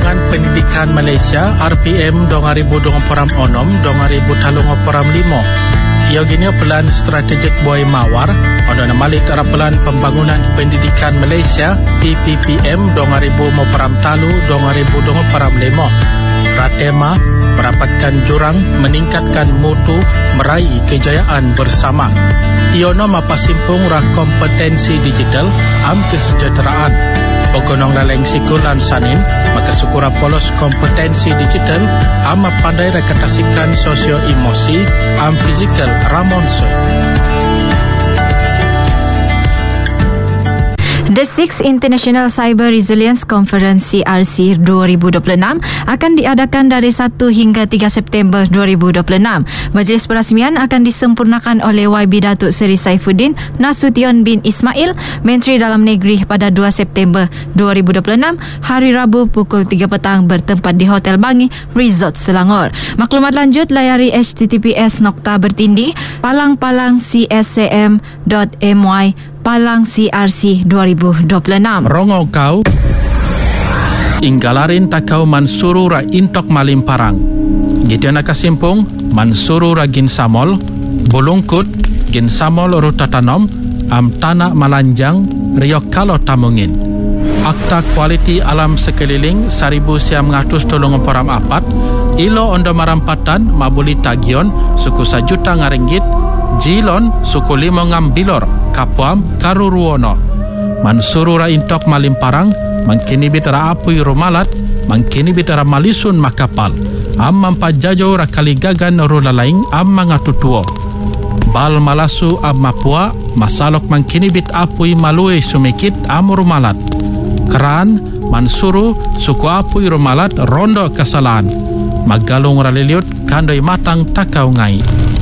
Pembangunan Pendidikan Malaysia RPM 2026 2035. Ia gini pelan strategik buai mawar untuk namalik darah pelan Pembangunan Pendidikan Malaysia PPPM 2023-2025. Ratema merapatkan jurang meningkatkan mutu meraih kejayaan bersama. Iono mapasimpung ra kompetensi digital am kesejahteraan. Ogonong laleng sikulan sanin maka sukura polos kompetensi digital am pandai rekatasikan sosio emosi am fizikal ramonso. The 6th International Cyber Resilience Conference CRC 2026 akan diadakan dari 1 hingga 3 September 2026. Majlis perasmian akan disempurnakan oleh YB Datuk Seri Saifuddin Nasution bin Ismail, Menteri Dalam Negeri pada 2 September 2026, hari Rabu pukul 3 petang bertempat di Hotel Bangi Resort Selangor. Maklumat lanjut layari https://palangpalangcscm.my Palang CRC 2026. Rongo kau inggalarin takau mansuru ra intok malim parang. Gitu nak kasimpung mansuru ra gin samol bulungkut gin samol rutatanom am tanah malanjang riok kalau tamungin. Akta kualiti alam sekeliling 1934 ilo ondo marampatan mabuli tagion suku 1 juta ngaringgit jilon suku 5 ngambilor kapuam karuruono. Mansuru ra intok malim parang mangkini bitara apui rumalat mangkini bitara malisun makapal am mampajajo ra kaligagan rulalaing am mangatutuo bal malasu am mapua masalok mangkini bit apui malue sumikit am rumalat keran mansuru suku apui rumalat rondo kesalahan magalung ra liliut kandoi matang takau ngai.